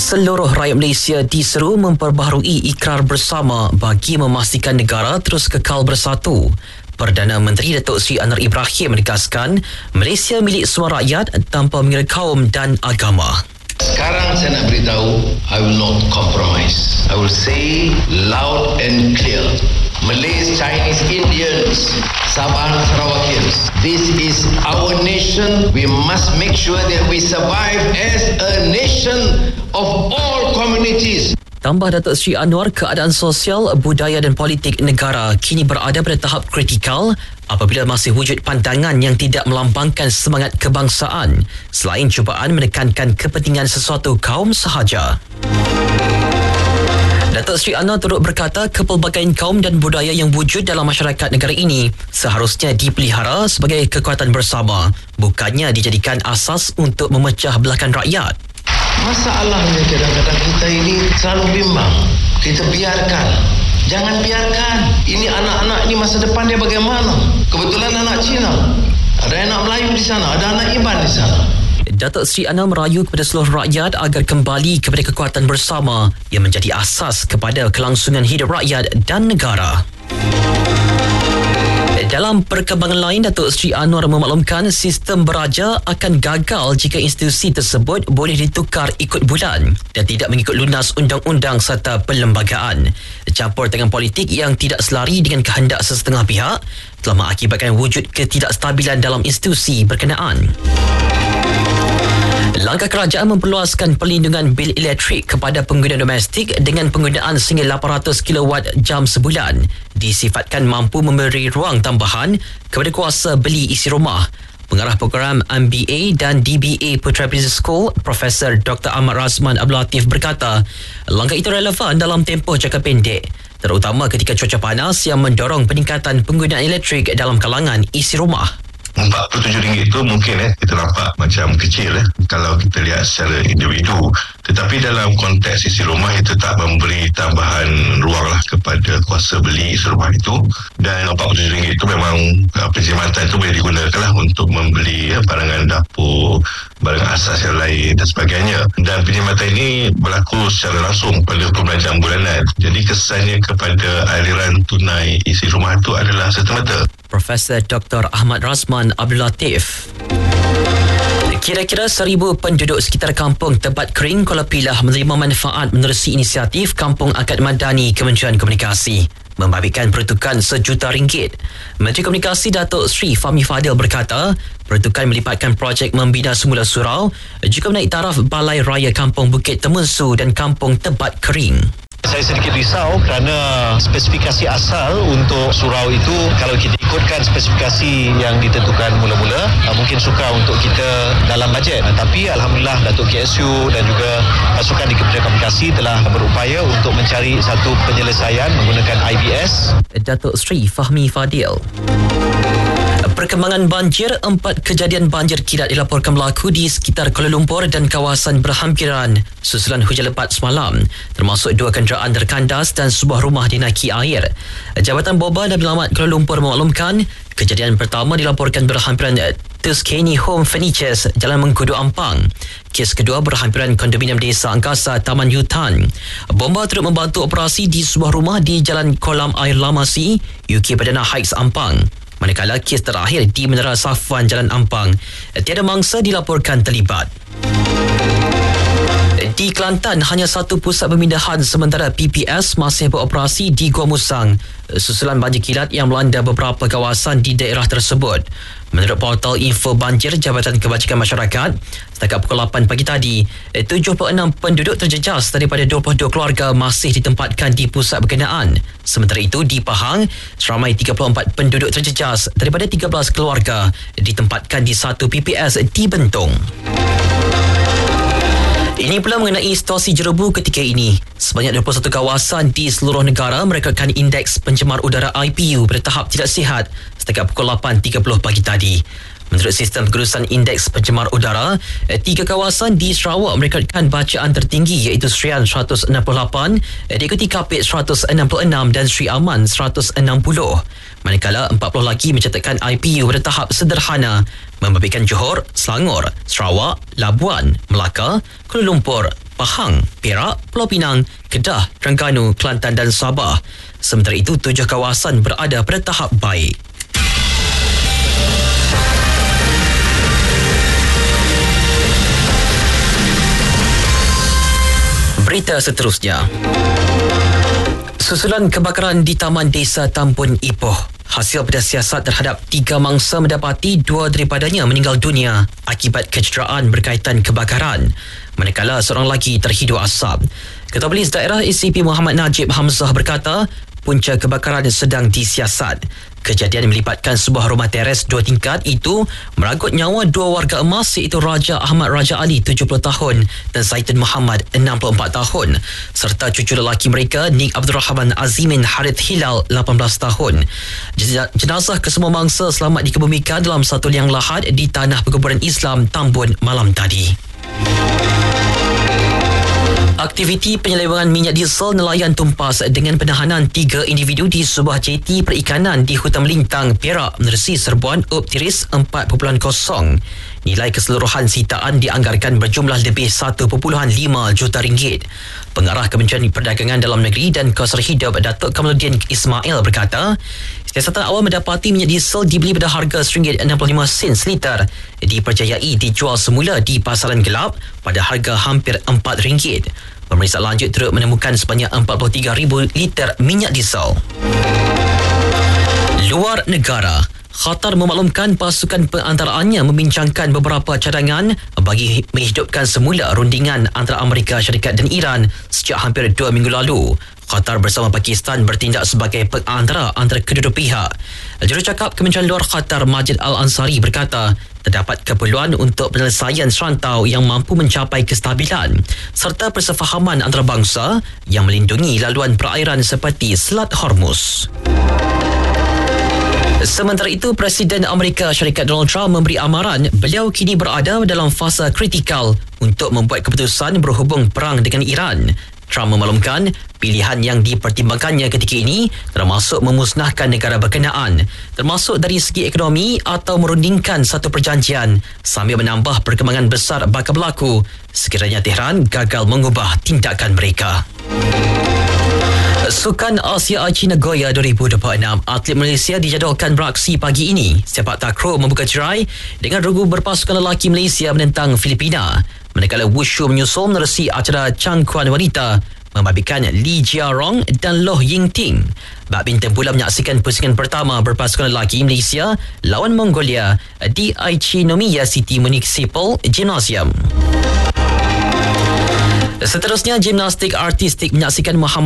Seluruh rakyat Malaysia diseru memperbaharui ikrar bersama bagi memastikan negara terus kekal bersatu. Perdana Menteri Datuk Seri Anwar Ibrahim menegaskan Malaysia milik semua rakyat tanpa mengira kaum dan agama. Sekarang saya nak beritahu, I will not compromise. I will say loud and clear, Malays, Chinese, Indians, Sabah, Sarawakians, this is our nation. We must make sure that we survive as a nation of all communities. Tambah Datuk Seri Anwar, keadaan sosial, budaya dan politik negara kini berada pada tahap kritikal apabila masih wujud pandangan yang tidak melambangkan semangat kebangsaan selain cubaan menekankan kepentingan sesuatu kaum sahaja. Datuk Seri Anwar turut berkata kepelbagaian kaum dan budaya yang wujud dalam masyarakat negara ini seharusnya dipelihara sebagai kekuatan bersama, bukannya dijadikan asas untuk memecah belahkan rakyat. Masalahnya kadang-kadang kita ini selalu bimbang. Kita biarkan. Jangan biarkan. Ini anak-anak ini masa depan dia bagaimana? Kebetulan anak Cina. Ada anak Melayu di sana. Ada anak Iban di sana. Datuk Seri Anwar merayu kepada seluruh rakyat agar kembali kepada kekuatan bersama yang menjadi asas kepada kelangsungan hidup rakyat dan negara. Dalam perkembangan lain, Datuk Seri Anwar memaklumkan sistem beraja akan gagal jika institusi tersebut boleh ditukar ikut bulan dan tidak mengikut lunas undang-undang serta perlembagaan. Campur tangan politik yang tidak selari dengan kehendak sesetengah pihak telah mengakibatkan wujud ketidakstabilan dalam institusi berkenaan. Langkah kerajaan memperluaskan perlindungan bil elektrik kepada pengguna domestik dengan penggunaan sehingga 800 kW jam sebulan disifatkan mampu memberi ruang tambahan kepada kuasa beli isi rumah. Pengarah program MBA dan DBA Putra Business School, Profesor Dr. Ahmad Razman Abdul Latif berkata, langkah itu relevan dalam tempoh jangka pendek, terutama ketika cuaca panas yang mendorong peningkatan penggunaan elektrik dalam kalangan isi rumah. RM47 itu mungkin kita nampak macam kecil kalau kita lihat secara individu, tetapi dalam konteks isi rumah itu tak memberi tambahan ruanglah kepada kuasa beli isi rumah itu. Dan RM47 itu memang penjimatan itu boleh digunakanlah untuk membeli barangan dapur, barang asas yang lain dan sebagainya. Dan penjimatan ini berlaku secara langsung pada pembelanjaan bulanan. Jadi kesannya kepada aliran tunai isi rumah itu adalah serta-merta. Profesor Dr. Ahmad Razman Abdul Latif. Kira-kira 1,000 penduduk sekitar kampung Tebat Kering, Kuala Pilah menerima manfaat menerusi inisiatif Kampung Akad Madani Kementerian Komunikasi, membabitkan peruntukan RM1 juta. Menteri Komunikasi Datuk Seri Fahmi Fadil berkata, peruntukan melibatkan projek membina semula surau juga menaik taraf Balai Raya Kampung Bukit Temunsu dan Kampung Tebat Kering. Saya sedikit risau kerana spesifikasi asal untuk surau itu, kalau kita ikutkan spesifikasi yang ditentukan mula-mula, mungkin sukar untuk kita dalam bajet. Tapi Alhamdulillah Datuk KSU dan juga pasukan di Kementerian Komunikasi telah berupaya untuk mencari satu penyelesaian menggunakan IBS. Datuk Seri Fahmi Fadil. Perkembangan banjir, 4 kejadian banjir kilat dilaporkan berlaku di sekitar Kuala Lumpur dan kawasan berhampiran susulan hujan lebat semalam, termasuk 2 kenderaan terkandas dan sebuah rumah dinaiki air. Jabatan Boba dan Penyelamat Kuala Lumpur memaklumkan kejadian pertama dilaporkan berhampiran Tuscany Home Furnitures, Jalan Mengkudu, Ampang. Kes kedua berhampiran kondominium Desa Angkasa, Taman Yutan. Bomba turut membantu operasi di sebuah rumah di Jalan Kolam Air Lamasi, UK Perdana Heights, Ampang. Manakala kes terakhir di Menara Safwan, Jalan Ampang, tiada mangsa dilaporkan terlibat. Di Kelantan, hanya satu pusat pemindahan sementara PPS masih beroperasi di Gua Musang susulan banjir kilat yang melanda beberapa kawasan di daerah tersebut. Menurut portal info banjir Jabatan Kebajikan Masyarakat, setakat pukul 8 pagi tadi, 76 penduduk terjejas daripada 22 keluarga masih ditempatkan di pusat berkenaan. Sementara itu, di Pahang, seramai 34 penduduk terjejas daripada 13 keluarga ditempatkan di satu PPS di Bentong. Ini pula mengenai situasi jerebu ketika ini. Sebanyak 21 kawasan di seluruh negara merekodkan indeks pencemar udara IPU pada tahap tidak sihat setakat pukul 8.30 pagi tadi. Menurut sistem pengurusan indeks pencemar udara, 3 kawasan di Sarawak merekodkan bacaan tertinggi iaitu Serian 168, diikuti Kapit 166 dan Sri Aman 160. Manakala 40 lagi mencatatkan IPU pada tahap sederhana, membabitkan Johor, Selangor, Sarawak, Labuan, Melaka, Kuala Lumpur, Pahang, Perak, Pulau Pinang, Kedah, Terengganu, Kelantan dan Sabah. Sementara itu, 7 kawasan berada pada tahap baik. Berita seterusnya. Susulan kebakaran di Taman Desa Tambun Ipoh. Hasil pensiasat terhadap 3 mangsa mendapati 2 daripadanya meninggal dunia akibat kecederaan berkaitan kebakaran, manakala seorang lagi terhidu asap. Ketua Polis Daerah ACP Muhammad Najib Hamzah berkata, punca kebakaran sedang disiasat. Kejadian melibatkan sebuah rumah teres 2 tingkat itu meragut nyawa 2 warga emas iaitu Raja Ahmad Raja Ali 70 tahun dan Zaitun Muhammad 64 tahun serta cucu lelaki mereka Nik Abdul Rahman Azimin Harith Hilal 18 tahun. Jenazah kesemua mangsa selamat dikebumikan dalam satu liang lahat di Tanah Perkuburan Islam Tambun malam tadi. Aktiviti penyelewangan minyak diesel nelayan tumpas dengan penahanan 3 individu di sebuah jeti perikanan di Hutan Melintang, Perak menerusi serbuan Optiris 4.0. Nilai keseluruhan sitaan dianggarkan berjumlah lebih 1.5 juta ringgit. Pengarah Kementerian Perdagangan Dalam Negeri dan Kawasan Hidup Datuk Kamaluddin Ismail berkata, siasatan awal mendapati minyak diesel dibeli pada harga RM65 seliter dipercayai dijual semula di pasaran gelap pada harga hampir RM4. Pemeriksaan lanjut turut menemukan sebanyak 43,000 liter minyak diesel. Luar negara, Qatar memaklumkan pasukan pengantaraannya membincangkan beberapa cadangan bagi menghidupkan semula rundingan antara Amerika Syarikat dan Iran sejak hampir 2 minggu lalu. Qatar bersama Pakistan bertindak sebagai pengantara antara kedua pihak. Jurucakap Kementerian Luar Qatar Majid Al-Ansari berkata, terdapat keperluan untuk penyelesaian serantau yang mampu mencapai kestabilan serta persefahaman antarabangsa yang melindungi laluan perairan seperti Selat Hormuz. Sementara itu, Presiden Amerika Syarikat Donald Trump memberi amaran beliau kini berada dalam fasa kritikal untuk membuat keputusan berhubung perang dengan Iran. Trump memaklumkan pilihan yang dipertimbangkannya ketika ini termasuk memusnahkan negara berkenaan, termasuk dari segi ekonomi atau merundingkan satu perjanjian sambil menambah perkembangan besar bakal berlaku sekiranya Tehran gagal mengubah tindakan mereka. Sukan Asia Aichi Nagoya 2026, atlet Malaysia dijadualkan beraksi pagi ini. Sepak takraw membuka cerai dengan regu berpasukan lelaki Malaysia menentang Filipina. Manakala wushu menyusul menerusi acara cangkuan wanita membabitkan Lee Jia Rong dan Loh Ying Ting. Badminton pula menyaksikan pusingan pertama berpasukan lelaki Malaysia lawan Mongolia di Aichi Nomiya City Municipal Gymnasium. Seterusnya, gimnastik artistik menyaksikan Muhammad